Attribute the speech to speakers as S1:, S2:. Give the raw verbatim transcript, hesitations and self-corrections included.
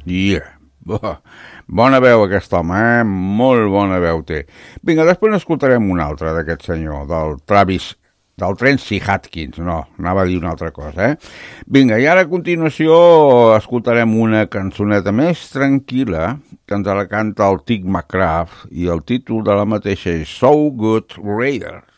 S1: Yeah. Bona veu aquest home, eh? Molt bona veu té. Vinga, després n'escoltarem un altre d'aquest senyor, del Travis, del Tracy Hutchins, no, anava a dir una altra cosa, eh? Vinga, i ara a continuació escoltarem una cançoneta més tranquil·la, que ens la canta el Tig McGrath, i el títol de la mateixa és So Good Raiders.